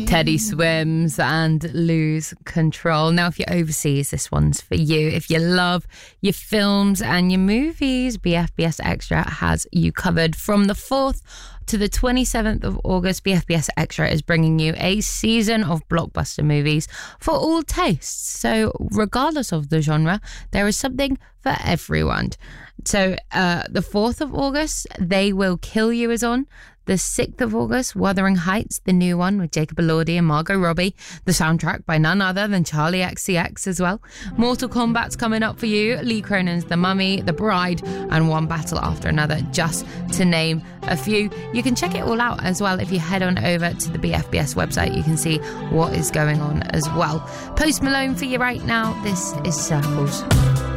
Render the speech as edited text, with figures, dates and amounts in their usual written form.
Teddy Swims and Lose Control. Now, if you're overseas, this one's for you. If you love your films and your movies, BFBS Extra has you covered. From the 4th to the 27th of August, BFBS Extra is bringing you a season of blockbuster movies for all tastes. So regardless of the genre, there is something for everyone. So the 4th of August, They Will Kill You is on. The 6th of August, Wuthering Heights, the new one with Jacob Elordi and Margot Robbie. The soundtrack by none other than Charlie XCX as well. Mortal Kombat's coming up for you. Lee Cronen's The Mummy, The Bride, and One Battle After Another, just to name a few. You can check it all out as well if you head on over to the BFBS website. You can see what is going on as well. Post Malone for you right now. This is Circles.